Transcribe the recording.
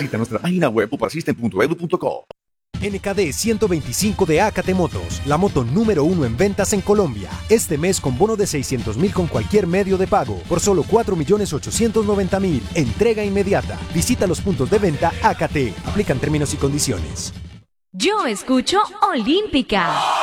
Visita nuestra página web uprasystem.edu.co. NKD 125 de Acate Motos, la moto número 1 en ventas en Colombia. Este mes con bono de 600.000 con cualquier medio de pago, por solo 4.890.000. Entrega inmediata. Visita los puntos de venta Acate. Aplican términos y condiciones. Yo escucho Olímpica.